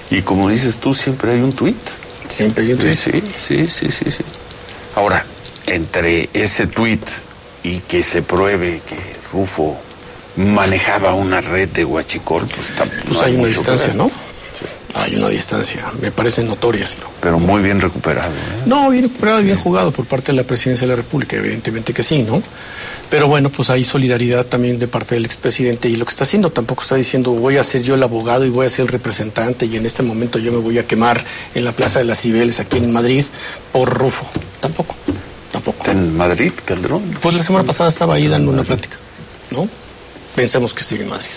Y como dices tú, siempre hay un tuit. Siempre hay un tuit. Sí. Ahora, entre ese tuit y que se pruebe que Rufo manejaba una red de huachicol, pues hay una distancia, ¿no? Hay una distancia, me parece notoria, ¿no? Pero muy bien recuperado, ¿eh? No, bien recuperado y bien jugado por parte de la Presidencia de la República, evidentemente que sí, ¿no? Pero bueno, pues hay solidaridad también de parte del expresidente, y lo que está haciendo tampoco está diciendo voy a ser yo el abogado y voy a ser el representante y en este momento yo me voy a quemar en la Plaza de las Cibeles aquí en Madrid por Rufo. Tampoco. ¿Está en Madrid, Calderón? Pues la semana pasada estaba ahí dando una plática, ¿no? Pensemos que sigue en Madrid.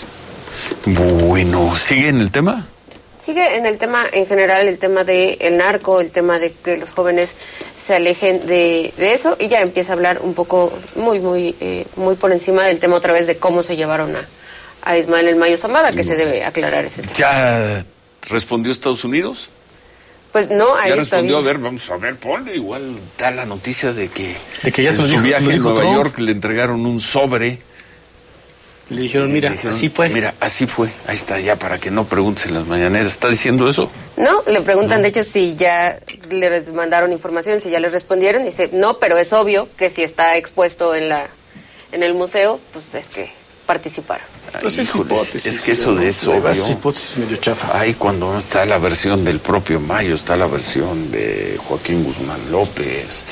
Bueno, ¿sigue en el tema? Sigue en el tema, en general, el tema del narco, el tema de que los jóvenes se alejen de eso, y ya empieza a hablar un poco, muy por encima del tema otra vez de cómo se llevaron a Ismael El Mayo Zambada, que se debe aclarar ese tema. ¿Ya respondió Estados Unidos? Pues no, ahí ya está respondió, bien. vamos a ver, ponle, igual da la noticia de que ya en su viaje a Nueva York le entregaron un sobre. Le dijeron, mira, así fue. Mira, así fue. Ahí está, ya, para que no preguntes en las mañaneras. ¿Está diciendo eso? No, le preguntan, de hecho, si ya les mandaron información, si ya les respondieron. Y dice, no, pero es obvio que si está expuesto en el museo, pues es que participaron. Pues es hipótesis. Es que eso de eso, es hipótesis medio chafa. Ahí cuando no está la versión del propio Mayo, está la versión de Joaquín Guzmán López,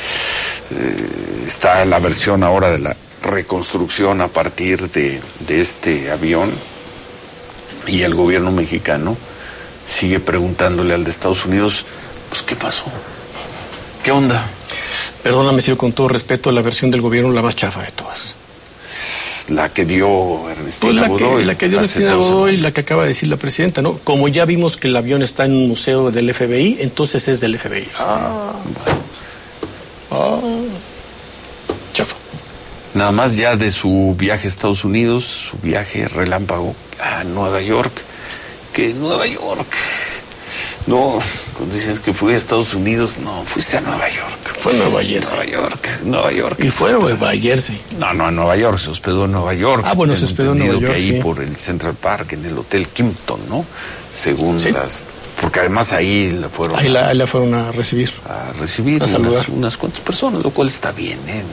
está la versión ahora de la reconstrucción a partir de este avión, y el gobierno mexicano sigue preguntándole al de Estados Unidos, pues ¿qué pasó? ¿Qué onda? Perdóname, Ciro, con todo respeto, la versión del gobierno la más chafa de todas. La que dio Ernestina Godoy. La que dio Ernestina Godoy, la que acaba de decir la presidenta, ¿no? Como ya vimos que el avión está en un museo del FBI, entonces es del FBI. Chafa. Nada más ya de su viaje a Estados Unidos, su viaje relámpago a Nueva York, que Nueva York, no, cuando dicen que fui a Estados Unidos, no, fuiste a Nueva York. Fue a Nueva Jersey. Nueva York. Y fue a Nueva Jersey. No, en Nueva York, se hospedó en Nueva York. Bueno, se hospedó en Nueva York, que ahí sí. por el Central Park, en el Hotel Kimpton, ¿no? Según porque además ahí la fueron... Ahí la fueron a recibir. A recibir unas cuantas personas, lo cual está bien, ¿eh?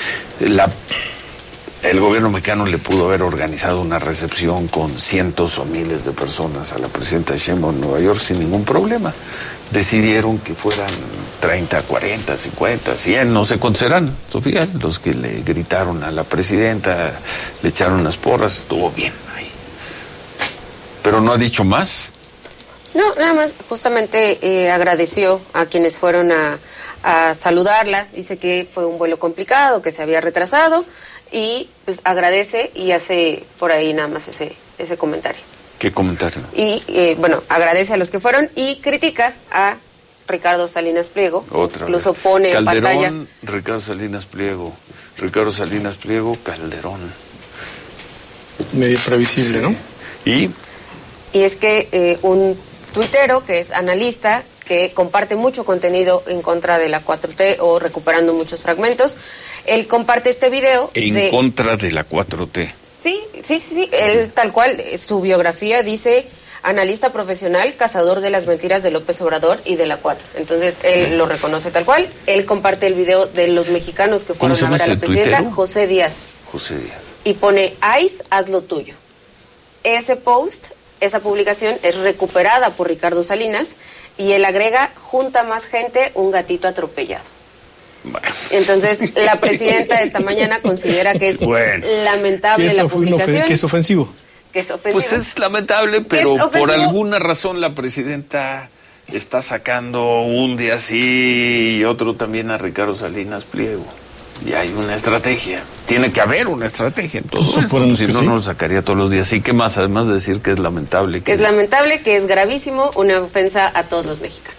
El gobierno mexicano le pudo haber organizado una recepción con cientos o miles de personas a la presidenta Sheinbaum en Nueva York sin ningún problema. Decidieron que fueran 30, 40, 50, 100, no sé cuántos serán, Sofía, los que le gritaron a la presidenta, le echaron las porras, estuvo bien ahí. Pero no ha dicho más. No, nada más, justamente agradeció a quienes fueron a saludarla. Dice que fue un vuelo complicado, que se había retrasado, y pues agradece y hace por ahí nada más ese comentario. ¿Qué comentario? Y bueno, agradece a los que fueron y critica a Ricardo Salinas Pliego. Otra incluso vez. Pone en pantalla. Calderón, Ricardo Salinas Pliego, Calderón. Medio previsible, ¿no? Y es que un tuitero que es analista, que comparte mucho contenido en contra de la 4T o recuperando muchos fragmentos, él comparte este video contra de la 4T. Sí, él tal cual, su biografía dice analista profesional, cazador de las mentiras de López Obrador y de la 4. Entonces él lo reconoce tal cual. Él comparte el video de los mexicanos que fueron a ver a la presidenta, tuitero? José Díaz. Y pone, ICE, haz lo tuyo. Ese post, esa publicación es recuperada por Ricardo Salinas y él agrega, junta más gente, un gatito atropellado. Bueno. Entonces, la presidenta esta mañana considera que es lamentable la publicación. Que es ofensivo. Que es ofensivo. Pues es lamentable, pero por alguna razón la presidenta está sacando un día así y otro también a Ricardo Salinas Pliego. Y hay una estrategia. Tiene que haber una estrategia en todo esto. Si no, no lo sacaría todos los días. ¿Y qué más? Además de decir que es lamentable. Que es lamentable, que es gravísimo, una ofensa a todos los mexicanos.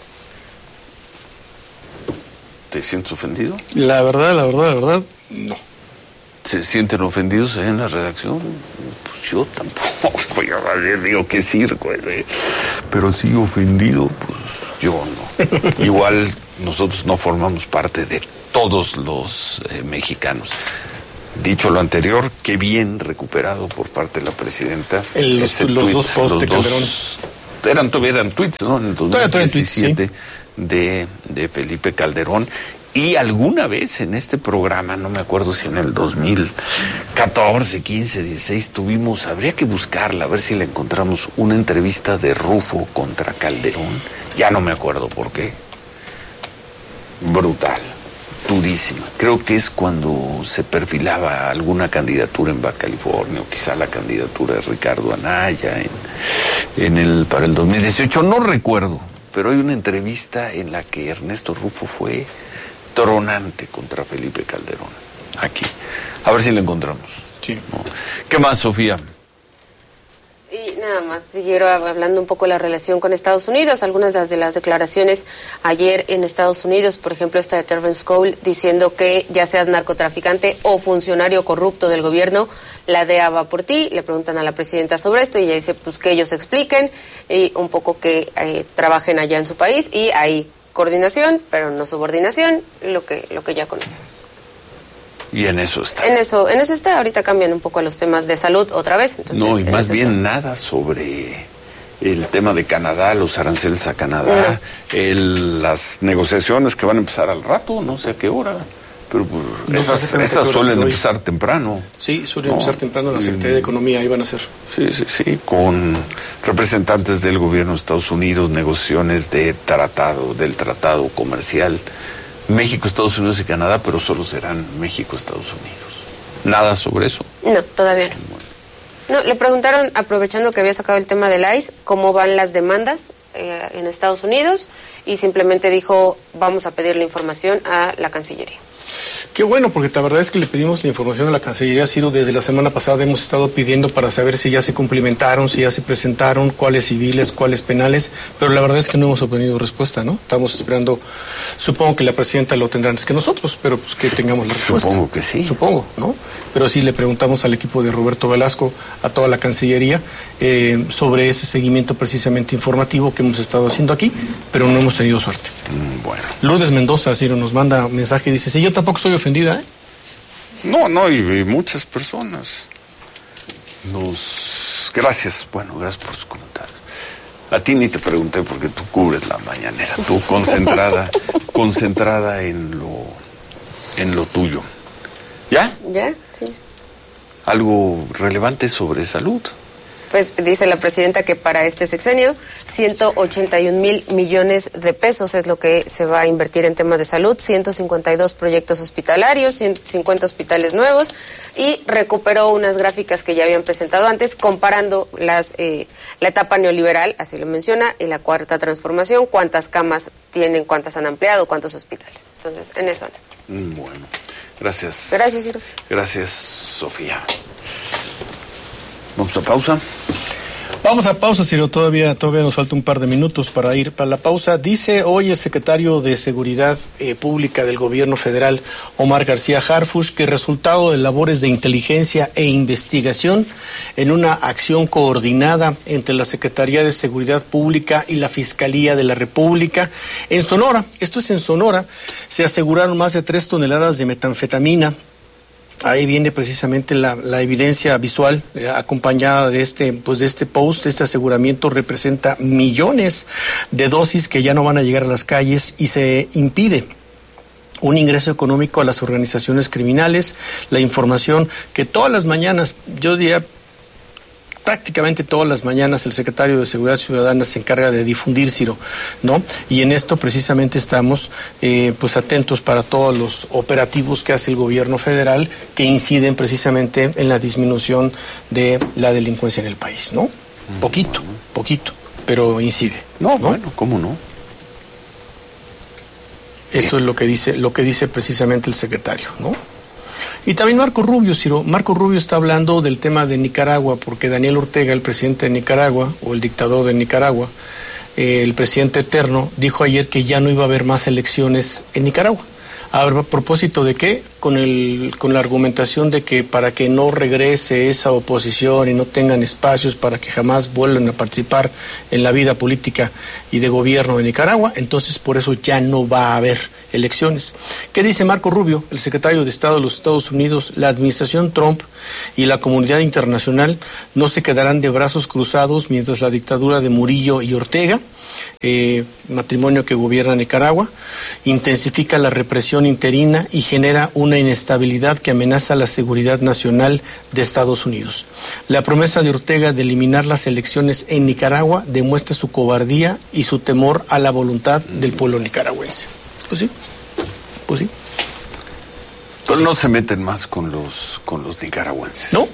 ¿Te sientes ofendido? La verdad, no. ¿Se sienten ofendidos ahí en la redacción? Pues yo tampoco. Yo digo, qué circo ese. Pero sí ofendido, pues yo no. Igual nosotros no formamos parte de todos los mexicanos. Dicho lo anterior, qué bien recuperado por parte de la presidenta. Los dos posts de Calderón. todavía eran tweets, ¿no? En el 2017 sí. de Felipe Calderón. Y alguna vez en este programa, no me acuerdo si en el 2014, 15, 16, habría que buscarla, a ver si la encontramos, una entrevista de Rufo contra Calderón. Ya no me acuerdo por qué. Brutal, durísima. Creo que es cuando se perfilaba alguna candidatura en Baja California, o quizá la candidatura de Ricardo Anaya para el 2018, no recuerdo, pero hay una entrevista en la que Ernesto Rufo fue tronante contra Felipe Calderón, aquí. A ver si la encontramos. Sí. ¿No? ¿Qué más, Sofía? Y nada más, siguieron hablando un poco de la relación con Estados Unidos, algunas de las declaraciones ayer en Estados Unidos, por ejemplo esta de Terrence Cole diciendo que ya seas narcotraficante o funcionario corrupto del gobierno, la DEA va por ti. Le preguntan a la presidenta sobre esto y ella dice pues que ellos expliquen y un poco que trabajen allá en su país, y hay coordinación, pero no subordinación, lo que ya conocemos. Y en eso está. En eso está. Ahorita cambian un poco a los temas de salud otra vez. Entonces, no, y más bien nada sobre el tema de Canadá, los aranceles a Canadá, las negociaciones que van a empezar al rato, no sé a qué hora. Pero pues, esas suelen empezar temprano. Sí, suelen empezar temprano en la Secretaría de Economía, ahí van a ser. Sí, con representantes del gobierno de Estados Unidos, negociaciones del tratado comercial México, Estados Unidos y Canadá, pero solo serán México, Estados Unidos. ¿Nada sobre eso? No, todavía no. No, le preguntaron, aprovechando que había sacado el tema del ICE, cómo van las demandas en Estados Unidos, y simplemente dijo, vamos a pedir la información a la Cancillería. Qué bueno, porque la verdad es que le pedimos la información a la Cancillería. Ha sido desde la semana pasada, hemos estado pidiendo para saber si ya se cumplimentaron, si ya se presentaron, cuáles civiles, cuáles penales, pero la verdad es que no hemos obtenido respuesta, ¿no? Estamos esperando, supongo que la presidenta lo tendrá antes que nosotros, pero pues que tengamos la respuesta. Supongo que sí. Supongo, ¿no? Pero sí le preguntamos al equipo de Roberto Velasco, a toda la Cancillería, sobre ese seguimiento precisamente informativo que hemos estado haciendo aquí, pero no hemos tenido suerte. Bueno. Lourdes Mendoza, Ciro, nos manda un mensaje y dice, sí, yo tampoco estoy ofendida, ¿eh? No, y muchas personas gracias por sus comentarios. A ti ni te pregunté porque tú cubres la mañanera, tú concentrada en lo tuyo. ¿Ya? ¿Ya? Sí. ¿Algo relevante sobre salud? Pues dice la presidenta que para este sexenio 181,000 millones de pesos es lo que se va a invertir en temas de salud, 152 proyectos hospitalarios, 150 hospitales nuevos, y recuperó unas gráficas que ya habían presentado antes comparando la etapa neoliberal, así lo menciona, y la cuarta transformación, cuántas camas tienen, cuántas han ampliado, cuántos hospitales. Entonces, en eso han estado. Bueno, gracias. Gracias, Ciro. Gracias, Sofía. ¿Vamos a pausa? Vamos a pausa, Ciro, todavía nos falta un par de minutos para ir para la pausa. Dice hoy el secretario de Seguridad Pública del Gobierno Federal, Omar García Harfuch, que resultado de labores de inteligencia e investigación en una acción coordinada entre la Secretaría de Seguridad Pública y la Fiscalía de la República en Sonora, esto es en Sonora, se aseguraron más de 3 toneladas de metanfetamina. Ahí viene precisamente la evidencia visual acompañada de este post. Este aseguramiento representa millones de dosis que ya no van a llegar a las calles y se impide un ingreso económico a las organizaciones criminales. La información que todas las mañanas, yo diría prácticamente todas las mañanas, el secretario de Seguridad Ciudadana se encarga de difundir, Ciro, ¿no? Y en esto precisamente estamos pues atentos para todos los operativos que hace el gobierno federal que inciden precisamente en la disminución de la delincuencia en el país, ¿no? Poquito, pero incide. No, bueno, ¿cómo no? Esto es lo que dice precisamente el secretario, ¿no? Y también Marco Rubio, Ciro. Marco Rubio está hablando del tema de Nicaragua, porque Daniel Ortega, el presidente de Nicaragua, o el dictador de Nicaragua, el presidente eterno, dijo ayer que ya no iba a haber más elecciones en Nicaragua. ¿A propósito de qué? con la argumentación de que para que no regrese esa oposición y no tengan espacios para que jamás vuelvan a participar en la vida política y de gobierno de Nicaragua, entonces por eso ya no va a haber elecciones. ¿Qué dice Marco Rubio, el secretario de Estado de los Estados Unidos? La administración Trump y la comunidad internacional no se quedarán de brazos cruzados mientras la dictadura de Murillo y Ortega, matrimonio que gobierna Nicaragua, intensifica la represión interina y genera una inestabilidad que amenaza la seguridad nacional de Estados Unidos. La promesa de Ortega de eliminar las elecciones en Nicaragua demuestra su cobardía y su temor a la voluntad del pueblo nicaragüense. Pues sí. Pero no se meten más con los nicaragüenses. No.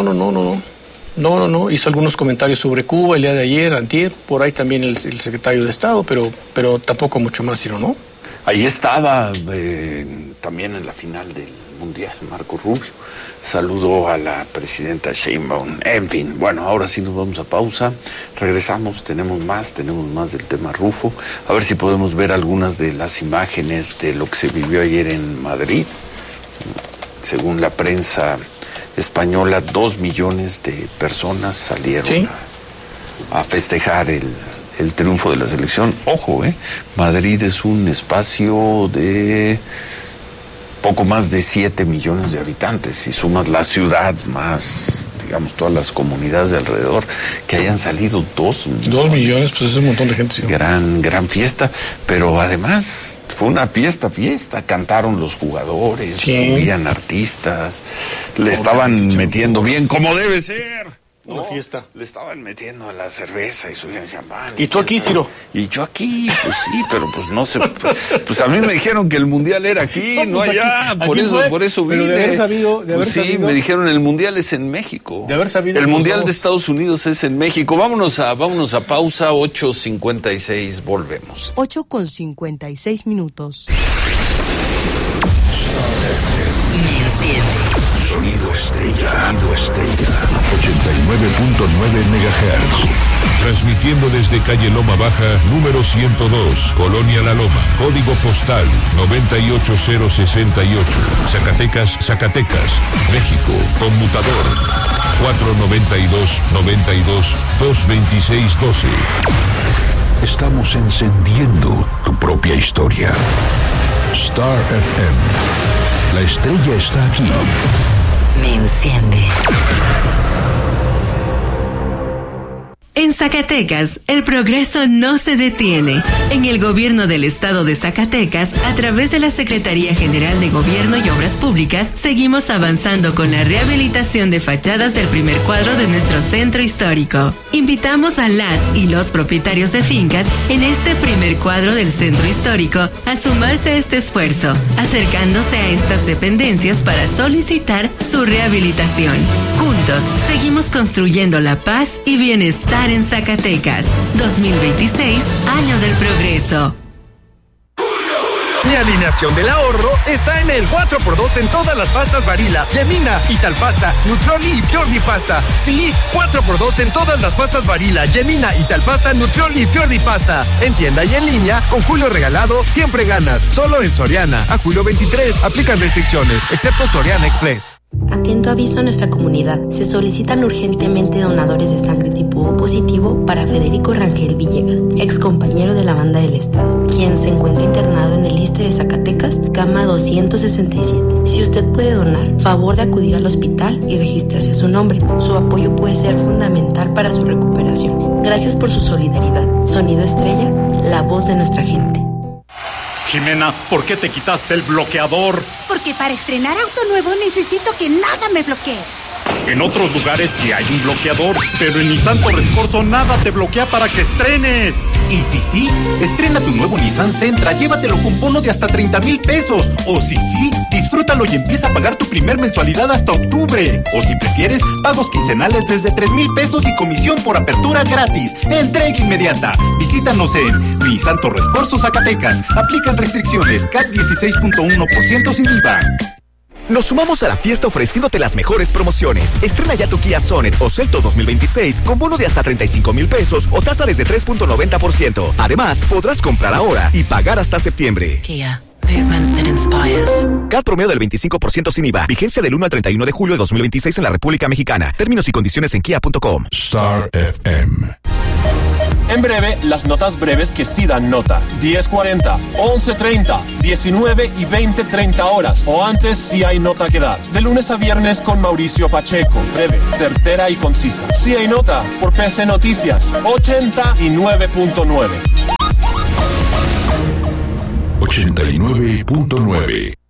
Hizo algunos comentarios sobre Cuba el día de ayer, antier, por ahí también el secretario de Estado, pero tampoco mucho más, ¿no? Ahí estaba también en la final del Mundial, Marco Rubio. Saludó a la presidenta Sheinbaum. En fin, bueno, ahora sí nos vamos a pausa. Regresamos, tenemos más del tema Rufo. A ver si podemos ver algunas de las imágenes de lo que se vivió ayer en Madrid. Según la prensa española, 2 millones de personas salieron a festejar el triunfo de la selección. Ojo, Madrid es un espacio de poco más de 7 millones de habitantes. Si sumas la ciudad más, digamos, todas las comunidades de alrededor, que hayan salido 2 millones, pues es un montón de gente. Sí. Gran fiesta, pero además fue una fiesta, cantaron los jugadores, subían artistas, le estaban metiendo bien, como debe ser. Una fiesta. Le estaban metiendo a la cerveza y subían champán. ¿Y tú aquí, Ciro? Y yo aquí, pues sí, pero pues no sé. Pues a mí me dijeron que el mundial era aquí, no allá. Aquí por eso vine. Pero de haber sabido, sí, me dijeron el mundial es en México. De haber sabido. El mundial de Estados Unidos es en México. Vámonos a pausa, 8:56, volvemos. 8:56 minutos. Sonido Estrella. 89.9 MHz. Transmitiendo desde calle Loma Baja, número 102, Colonia La Loma. Código postal 98068. Zacatecas, México. Conmutador 492-92-226-12. Estamos encendiendo tu propia historia. Star FM. La estrella está aquí. Me enciende. En Zacatecas, el progreso no se detiene. En el gobierno del estado de Zacatecas, a través de la Secretaría General de Gobierno y Obras Públicas, seguimos avanzando con la rehabilitación de fachadas del primer cuadro de nuestro centro histórico. Invitamos a las y los propietarios de fincas en este primer cuadro del centro histórico a sumarse a este esfuerzo, acercándose a estas dependencias para solicitar su rehabilitación. Juntos, seguimos construyendo la paz y bienestar en Zacatecas. 2026, año del progreso. Mi alineación del ahorro está en el 4x2 en todas las pastas Barilla, Yemina, Italpasta, Nutrioli y Fiordi Pasta. Sí, 4x2 en todas las pastas Barilla, Yemina, Italpasta, Nutrioli y Fiordi Pasta. En tienda y en línea, con Julio Regalado, siempre ganas. Solo en Soriana. A julio 23, aplican restricciones, excepto Soriana Express. Atento aviso a nuestra comunidad. Se solicitan urgentemente donadores de sangre tipo O positivo para Federico Rangel Villegas, ex compañero de la banda del Estado, quien se encuentra internado en el ISSSTE de Zacatecas, cama 267. Si usted puede donar, favor de acudir al hospital y registrarse su nombre. Su apoyo puede ser fundamental para su recuperación. Gracias por su solidaridad. Sonido Estrella, la voz de nuestra gente. Jimena, ¿por qué te quitaste el bloqueador? Porque para estrenar auto nuevo necesito que nada me bloquee. En otros lugares sí hay un bloqueador, pero en Nissan Torres Corso nada te bloquea para que estrenes. Y sí, estrena tu nuevo Nissan Sentra, llévatelo con bono de hasta 30,000 pesos. O sí, disfrútalo y empieza a pagar tu primer mensualidad hasta octubre. O si prefieres, pagos quincenales desde 3,000 pesos y comisión por apertura gratis. Entrega inmediata. Visítanos en Nissan Torres Corso, Zacatecas. Aplican restricciones, CAT 16.1% sin IVA. Nos sumamos a la fiesta ofreciéndote las mejores promociones. Estrena ya tu Kia Sonet o Seltos 2026 con bono de hasta 35,000 pesos o tasa desde 3.90%. Además, podrás comprar ahora y pagar hasta septiembre. Kia, movement that inspires. CAT promedio del 25% sin IVA. Vigencia del 1 al 31 de julio de 2026 en la República Mexicana. Términos y condiciones en kia.com. Star FM. En breve, las notas breves que sí dan nota. 10:40, 11:30, 19 y 20:30 horas. O antes si hay nota que dar. De lunes a viernes con Mauricio Pacheco. Breve, certera y concisa. Si hay nota, por PC Noticias. 89.9. 89.9.